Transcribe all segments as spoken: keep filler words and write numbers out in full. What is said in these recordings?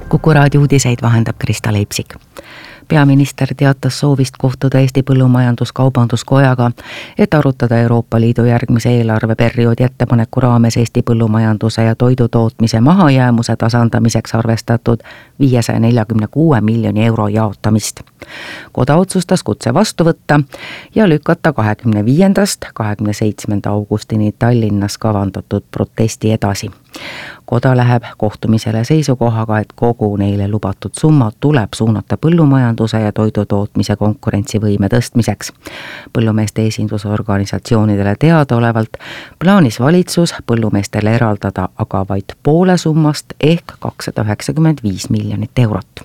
Kuku raadio uudiseid vahendab Krista Leipsik. Peaminister teatas soovist kohtuda Eesti Põllumajandus-Kaubanduskojaga, et arutada Euroopa Liidu järgmise eelarveperioodi ettepaneku raames Eesti põllumajanduse ja toidutootmise mahajäämuse tasandamiseks arvestatud viiesaja neljakümne kuue miljoni euro jaotamist. Koda otsustas kutse vastu võtta ja lükata kahekümne viiendast kahekümne seitsmenda augustini Tallinnas kavandatud protesti edasi. Koda läheb kohtumisele seisukohaga, et kogu neile lubatud summa tuleb suunata põllumajanduse ja toidutootmise konkurentsivõime tõstmiseks. Põllumeeste esindusorganisatsioonidele teadaolevalt plaanis valitsus põllumeestele eraldada aga vaid poole summast ehk kakssada üheksakümmend viis miljonit eurot.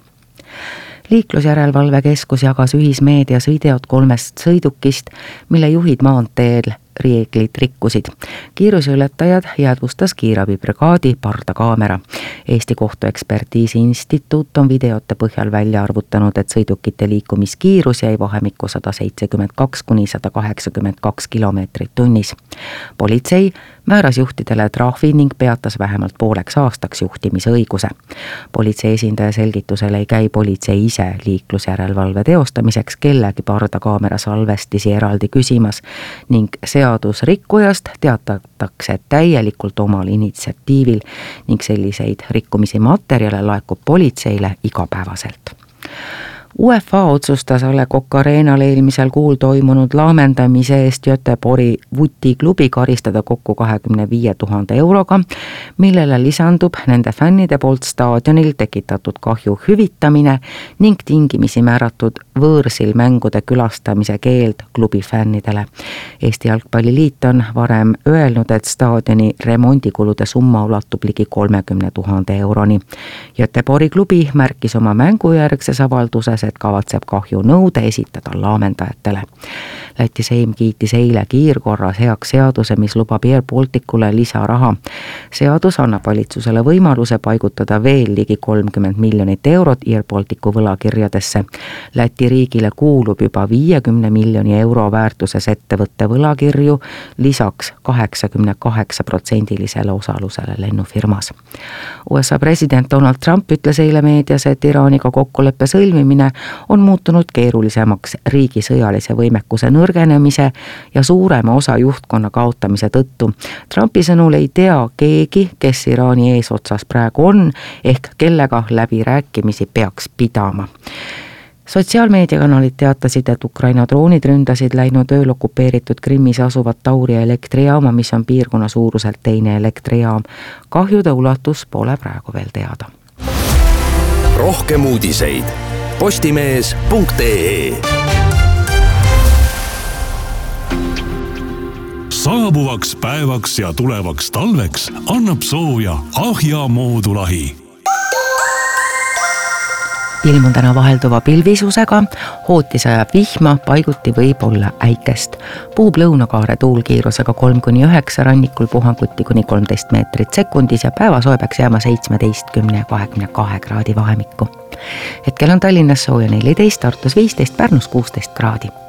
Liiklusjärelevalvekeskus jagas ühismeedias videot kolmest sõidukist, mille juhid maanteel reeglid rikkusid. Kiiruseületajad jäädvustas kiirabibrigaadi pardakaamera. Eesti kohtuekspertiisi instituut on videote põhjal välja arvutanud, et sõidukite liikumiskiirus jäi vahemikku sada seitsekümmend kaks kuni sada kaheksakümmend kaks kilomeetrit tunnis. Politsei määras juhtidele trahvi ning peatas vähemalt pooleks aastaks juhtimisõiguse. Politsei esindaja selgitusel ei käi politsei ise liiklusjärelevalve teostamiseks kellegi pardakaamera salvestisi eraldi küsimas ning seadusrikkujast teatatakse täielikult omal initsiatiivil ning selliseid rikkumisi materjale laekub politseile igapäevaselt. U E F A otsustas A Le Coq Arenal eelmisel kuul toimunud laamendamise eest Göteborgi Vuti klubi karistada kokku kahekümne viie tuhande euroga, millele lisandub nende fännide poolt staadionil tekitatud kahju hüvitamine ning tingimisi määratud võõrsil mängude külastamise keeld klubi fännidele. Eesti Jalgpalliliit on varem öelnud, et staadioni remondikulude summa ulatub ligi kolmekümne tuhande euroni. Göteborgi klubi märkis oma mängujärgses avalduses, et kavatseb kahju nõude esitada laamendajatele. Läti Seim kiitis eile kiirkorras heaks seaduse, mis lubab Air Balticule lisaraha. Seadus annab valitsusele võimaluse paigutada veel ligi kolmkümmend miljonit eurot Air Balticu võlakirjadesse. Läti riigile kuulub juba viiekümne miljoni euro väärtuses ettevõtte võlakirju, lisaks kaheksakümne kaheksa protsendilisele osalusele lennufirmas. U S A president Donald Trump ütles eile meedias, et Iraaniga kokkuleppe sõlmimine on muutunud keerulisemaks riigi sõjalise võimekuse nõrgenemise ja suurema osa juhtkonna kaotamise tõttu. Trumpi sõnul ei tea keegi, kes Iraani eesotsas praegu on, ehk kellega läbirääkimisi peaks pidama. Sotsiaalmeediakanalid teatasid, et Ukraina droonid ründasid läinud ööl okupeeritud Krimmis asuvat Tauria elektrijaama, mis on piirkonna suuruselt teine elektrijaam. Kahjude ulatus pole praegu veel teada. Rohkem uudiseid postimees punkt ee. Saabuvaks päevaks ja tulevaks talveks annab sooja Ahja moodulahi. Ilm on täna vahelduva pilvisusega, hootis ajab vihma, paiguti võib olla äikest. Puhub lõunakaare tuulkiirusega kolm kuni üheksa, rannikul puhanguti kuni kolmteist meetrit sekundis ja päevasoe peaks jääma seitsmeteistkümne ja kahekümne kahe kraadi vahemikku. Hetkel on Tallinnas sooja neliteist, Tartus viisteist, Pärnus kuusteist kraadi.